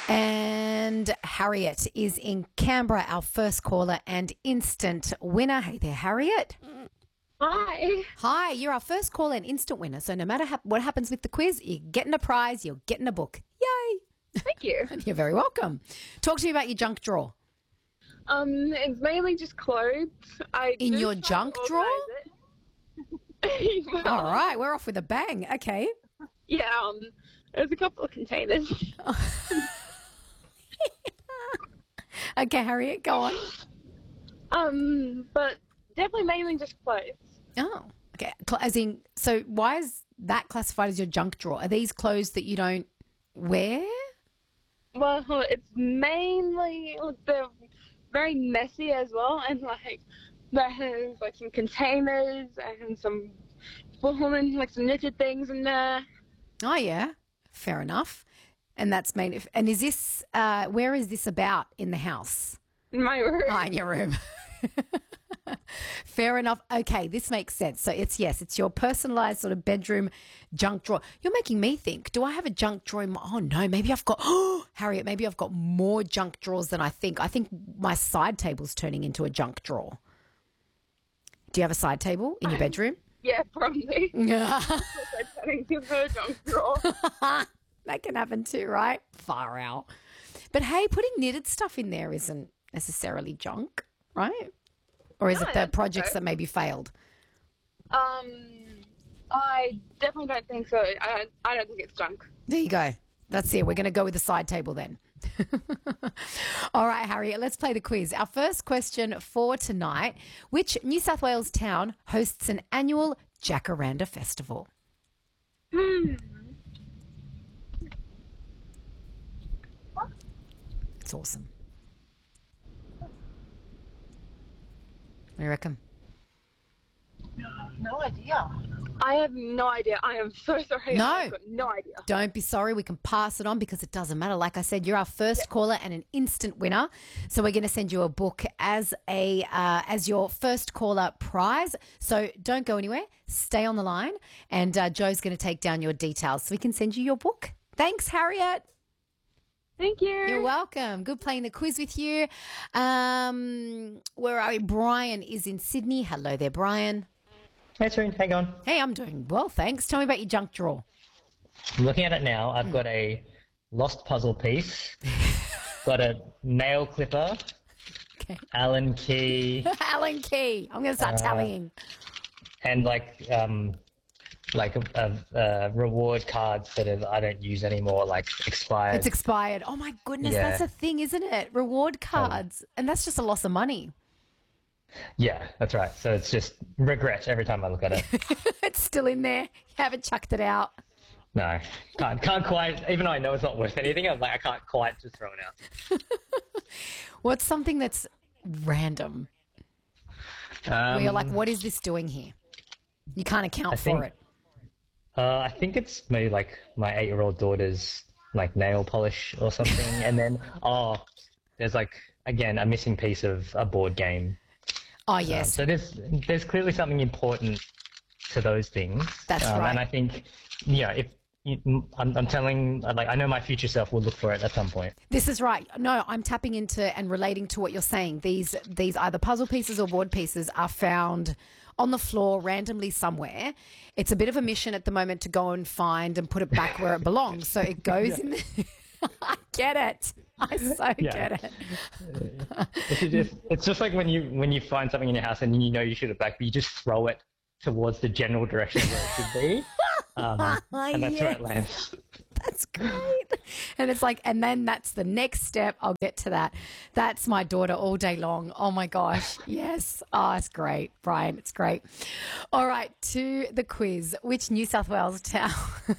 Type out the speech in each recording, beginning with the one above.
And Harriet is in Canberra, our first caller and instant winner. Hey there, Harriet. Hi. Hi, you're our first caller and instant winner. So no matter what happens with the quiz, you're getting a prize, you're getting a book. Yay. Thank you. You're very welcome. Talk to me about your junk drawer. It's mainly just clothes. In your junk drawer? All right, we're off with a bang. Okay. Yeah, there's a couple of containers. Okay, Harriet, go on. But definitely mainly just clothes. Oh, okay. As in, so why is that classified as your junk drawer? Are these clothes that you don't wear? Well, it's mainly, they're very messy as well, and there has some containers and some women, some knitted things in there. Oh, yeah. Fair enough. And that's made. And is this, where is this about in the house? In my room. Oh, in your room. Fair enough. Okay, this makes sense. So it's your personalized sort of bedroom junk drawer. You're making me think, do I have a junk drawer in my, oh no, maybe I've got, Harriet, maybe I've got more junk drawers than I think. I think my side table's turning into a junk drawer. Do you have a side table in your bedroom? Yeah, probably. Yeah. Turning into a junk drawer. That can happen too, right? Far out. But hey, putting knitted stuff in there isn't necessarily junk, right? Or is it the projects that maybe failed? I definitely don't think so. I don't think it's junk. There you go. That's it. We're going to go with the side table then. All right, Harriet, let's play the quiz. Our first question for tonight: which New South Wales town hosts an annual Jacaranda Festival? It's awesome. What do you reckon? No idea. I have no idea. I am so sorry. No. I've got no idea. Don't be sorry. We can pass it on because it doesn't matter. Like I said, you're our first caller and an instant winner. So we're going to send you a book as your first caller prize. So don't go anywhere. Stay on the line, and Joe's going to take down your details so we can send you your book. Thanks, Harriet. Thank you. You're welcome. Good playing the quiz with you. Where are we? Brian is in Sydney. Hello there, Brian. Hey, Taryn, hang on. Hey, I'm doing well, thanks. Tell me about your junk drawer. I'm looking at it now. I've got a lost puzzle piece, got a nail clipper, Okay. Allen key, Allen Key. I'm going to start tallying. and reward cards that I don't use anymore, expired. It's expired. Oh, my goodness. Yeah. That's a thing, isn't it? Reward cards. And that's just a loss of money. Yeah, that's right. So it's just regret every time I look at it. It's still in there. You haven't chucked it out. No, can't quite. Even though I know it's not worth anything, I can't quite just throw it out. What's something that's random? Where you're like, what is this doing here? You can't account for it. I think it's maybe my 8-year-old daughter's nail polish or something, and then there's again a missing piece of a board game. Oh, yes. So there's clearly something important to those things. That's right. And I think, I'm telling, I know my future self will look for it at some point. This is right. No, I'm tapping into and relating to what you're saying. These either puzzle pieces or board pieces are found on the floor randomly somewhere. It's a bit of a mission at the moment to go and find and put it back where it belongs. So it goes in the... I get it. I so get it. It's just like when you find something in your house and you know you should have back, but you just throw it towards the general direction where it should be, and that's where it lands. That's great. And it's and then that's the next step. I'll get to that. That's my daughter all day long. Oh my gosh. Yes. Oh, it's great, Brian. It's great. All right, to the quiz. Which New South Wales town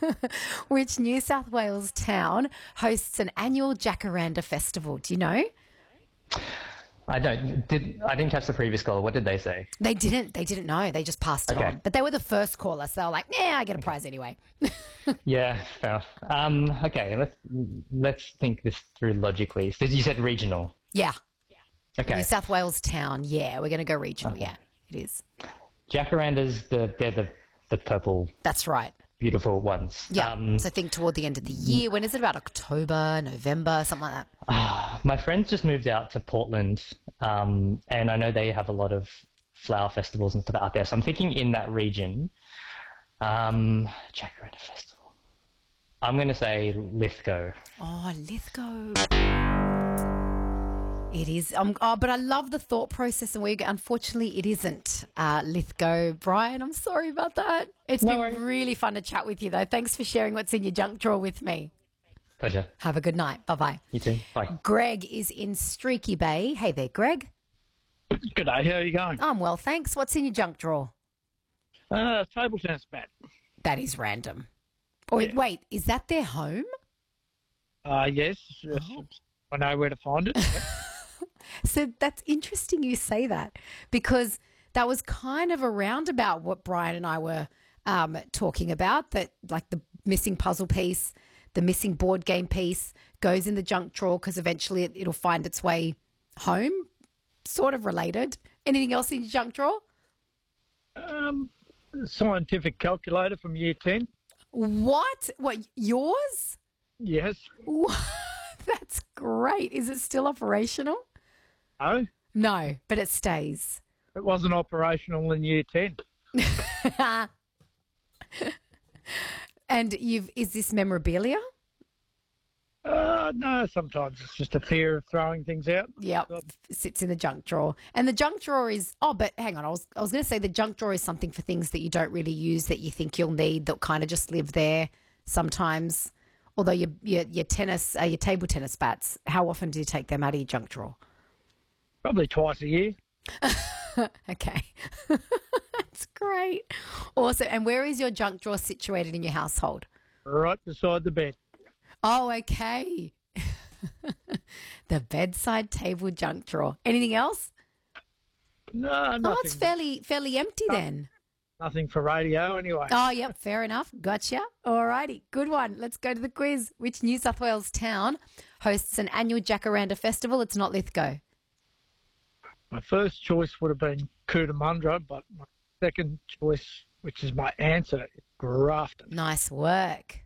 hosts an annual Jacaranda Festival? Do you know? I didn't catch the previous caller. What did they say? They didn't know. They just passed it on. But they were the first caller, so they were like, I get a prize anyway. Yeah, fair enough. Okay, let's think this through logically. So you said regional. Yeah. Okay. New South Wales town. Yeah, we're going to go regional. Okay. Yeah, it is. Jacarandas, they're the purple. That's right. beautiful ones. Yeah. So think toward the end of the year. When is it? About October, November, something like that? My friends just moved out to Portland, and I know they have a lot of flower festivals and stuff out there. So I'm thinking in that region, Jacaranda Festival. I'm going to say Lithgow. Oh, Lithgow. It is. But I love the thought process and where you go. Unfortunately, it isn't Lithgow. Brian, I'm sorry about that. It's been really fun to chat with you, though. Thanks for sharing what's in your junk drawer with me. Pleasure. Have a good night. Bye-bye. You too. Bye. Greg is in Streaky Bay. Hey there, Greg. G'day, how are you going? I'm well, thanks. What's in your junk drawer? Table tennis bat. That is random. Oh, Yeah. wait, is that their home? Yes. I know where to find it. So that's interesting you say that, because that was kind of a roundabout what Brian and I were talking about, that like the missing puzzle piece, the missing board game piece goes in the junk drawer because eventually it'll find its way home. Sort of related. Anything else in your junk drawer? Scientific calculator from year 10. What? What, yours? Yes. That's great. Is it still operational? No, No, but it stays. it wasn't operational in year 10. And is this memorabilia? No, sometimes it's just a fear of throwing things out. Yep, sits in the junk drawer. And the junk drawer is, but hang on, I was going to say the junk drawer is something for things that you don't really use that you think you'll need that kind of just live there sometimes. Although your tennis, your table tennis bats, how often do you take them out of your junk drawer? Probably twice a year. Okay. That's great. Awesome. And where is your junk drawer situated in your household? Right beside the bed. Oh, okay. The bedside table junk drawer. Anything else? No, Oh, nothing. it's fairly empty then. Nothing for radio anyway. Oh, yep, fair enough. Gotcha. All righty, good one. Let's go to the quiz. Which New South Wales town hosts an annual Jacaranda festival? It's not Lithgow. My first choice would have been Cootamundra, but my second choice, which is my answer, is Grafton. Nice work.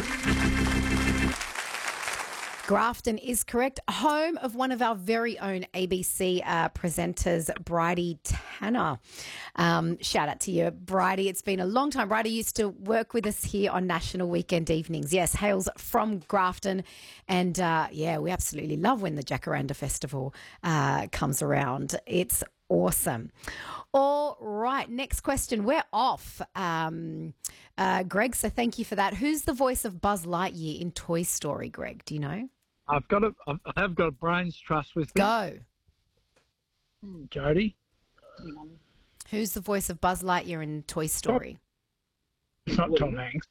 Grafton is correct. Home of one of our very own ABC presenters, Bridie Tanner. Shout out to you, Bridie. It's been a long time. Bridie used to work with us here on National Weekend Evenings. Yes, hails from Grafton. And yeah, we absolutely love when the Jacaranda Festival comes around. It's awesome. All right, next question. We're off, Greg, so thank you for that. Who's the voice of Buzz Lightyear in Toy Story, Greg? Do you know? I have got a brains trust with me. Go. Jody. Who's the voice of Buzz Lightyear in Toy Story? It's not Tom Hanks.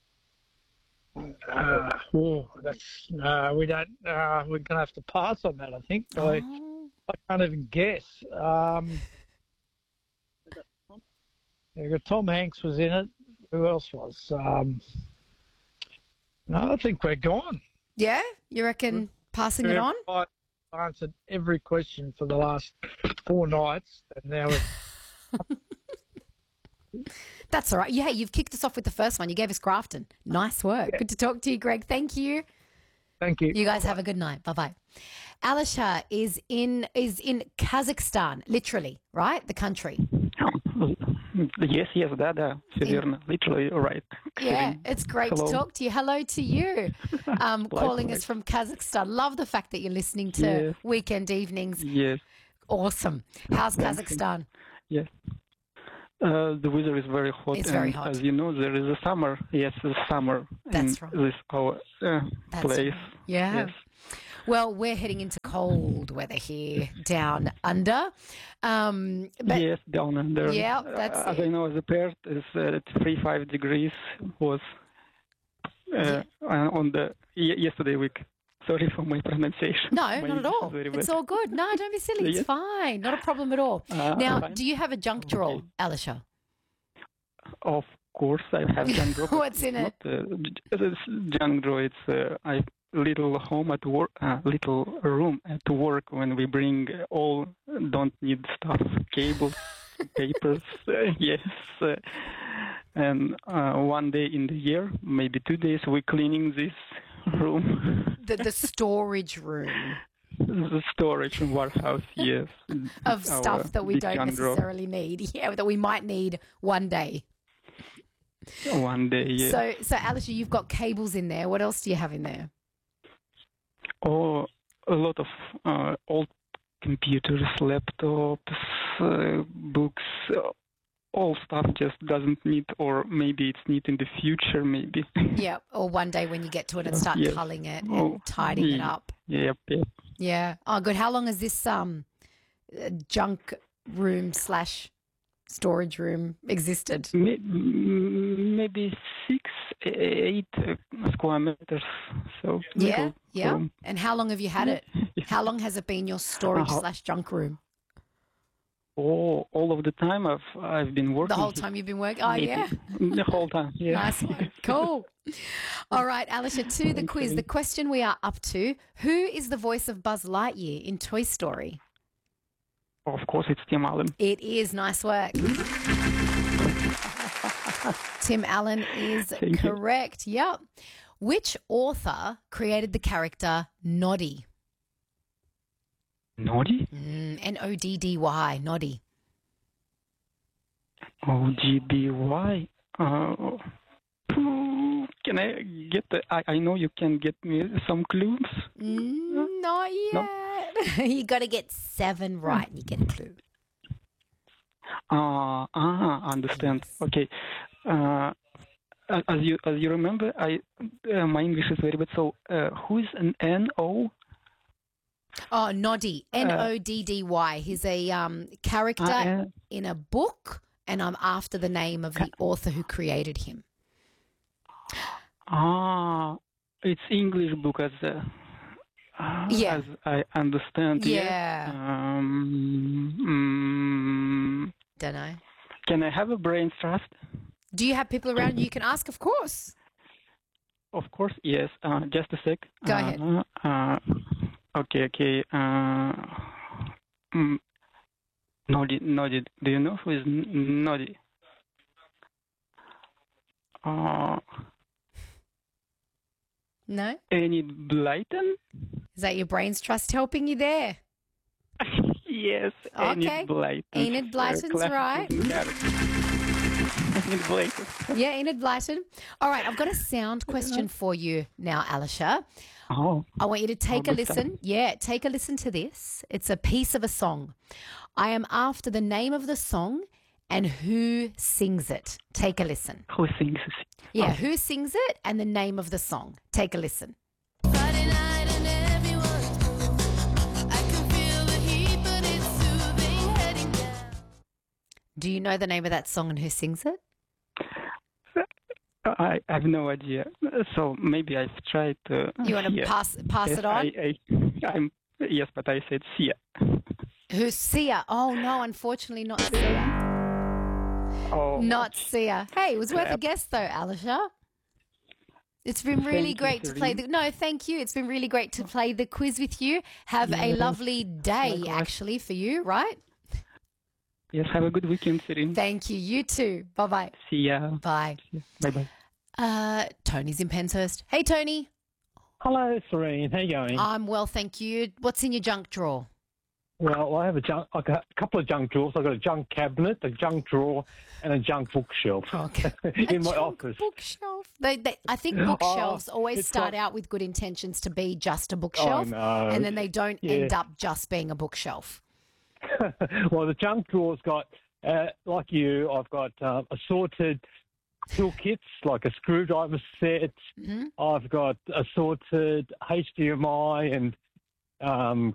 We don't. We're gonna have to pass on that, I think. I can't even guess. Yeah, Tom Hanks was in it. Who else was? No, I think we're gone. Yeah? You reckon passing it on? I answered every question for the last 4 nights, and now it's... That's all right. Yeah, you've kicked us off with the first one. You gave us Grafton. Nice work. Good to talk to you, Greg. Thank you. Thank you. You guys have a good night. Bye-bye. Alisha is in Kazakhstan, literally, right? The country. Yes, да, все верно, literally right. Yeah, it's great to talk to you. Hello to you. Calling us from Kazakhstan. Love the fact that you're listening to Weekend Evenings. Yes. Awesome. How's Kazakhstan? Yes. The weather is very hot. It's very hot. As you know, there is a summer. Yes, the summer That's in right. this our place. Right. Yeah. Yes. Well, we're heading into cold weather here down under. But Yes, down under. Yeah, that's as it. I know, the Perth is at 35 degrees was on the yesterday week. Sorry for my pronunciation. No, My not at English all. is very It's bad. all good. No, don't be silly. It's Yes. fine. Not a problem at all. Now, Fine. do you have a junk drawer, Okay. Alisha? Of course, I have junk drawer. but What's in it's not, it's junk drawer. It's a little home at work, little room at work when we bring all don't need stuff, cables, papers. Yes. And one day in the year, maybe 2 days, we're cleaning this room. The storage room The storage and warehouse, yes. of Our stuff that we big don't young girl. necessarily need. Yeah, that we might need one day. One day, yeah. So Alicia, you've got cables in there. What else do you have in there? Oh, a lot of old computers, laptops, books, all stuff just doesn't need, or maybe it's need in the future, maybe. Yeah, or one day when you get to it and start Yes. culling it and Oh, tidying it yeah. up. Yep, yep. Yeah. Oh, good. How long has this junk room / storage room existed? Maybe 6, 8 square meters. So Yeah, little yeah. room. And how long have you had it? How long has it been your storage / junk room? Oh, all of the time I've been working. The whole time you've been working? Oh, Maybe. yeah. The whole time. Yeah. Nice one. Cool. All right, Alicia, to the quiz. The question we are up to: who is the voice of Buzz Lightyear in Toy Story? Of course, it's Tim Allen. It is. Nice work. Tim Allen is Thank you. correct. Yep. Which author created the character Noddy? Noddy? Noddy. Noddy. OGBY. Can I get the? I know you can get me some clues. Not yet. You got to get 7 right and you get a clue. Understand. Okay. As you remember, my English is very bad. So who is an N-O? Oh, Noddy. Noddy. He's a character in a book, and I'm after the name of the author who created him. It's English book as Yeah. as I understand. Yeah. Don't know. Can I have a brain trust? Do you have people around you can ask? Of course. Of course, yes. Just a sec. Go ahead. Okay. Noddy. Do you know who is Noddy? No? Enid Blyton? Is that your brain's trust helping you there? Yes, Okay. Enid Blyton. Enid Blyton's Classic right. character. Enid Blyton. Yeah, Enid Blyton. All right, I've got a sound question for you now, Alicia. Oh, I want you to take a good stuff. listen. Yeah, take a listen to this. It's a piece of a song. I am after the name of the song and who sings it. Take a listen. who sings this? Yeah, who sings it and the name of the song. Take a listen. Friday night and everyone's home. I can feel the heat, but it's soothing heading down. Do you know the name of that song and who sings it? I have no idea. So maybe I've tried to. You want to Sia. pass Yes, it on? I'm yes, but I said Sia. Who's Sia? Oh, no, unfortunately not Sia. Oh, Not Sia. Hey, it was worth a Crap. guess though, Alicia. It's been really Thank you, great to play Serene. No, thank you. It's been really great to play the quiz with you. Have a lovely day, Likewise. actually, for you, right? Yes, have a good weekend, Serene. Thank you. You too. Bye-bye. See ya. Bye. Bye bye. Tony's in Penshurst. Hey, Tony. Hello, Serene. How you going? I'm well, thank you. What's in your junk drawer? Well, I've got a couple of junk drawers. I've got a junk cabinet, a junk drawer, and a junk bookshelf Okay. in my Junk office. bookshelf. I think bookshelves always it's start not- out with good intentions to be just a bookshelf, no. and then they don't Yeah. end up just being a bookshelf. Well, the junk drawer's got, like you, I've got assorted toolkits, like a screwdriver set. Mhm. I've got assorted HDMI and